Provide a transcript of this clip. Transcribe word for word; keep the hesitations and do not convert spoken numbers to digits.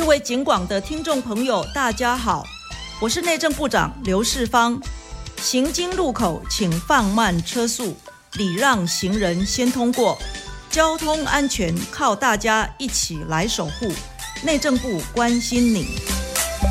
各位警广的听众朋友，大家好，我是内政部长刘世芳。行经路口请放慢车速，礼让行人先通过。交通安全靠大家一起来守护，内政部关心你。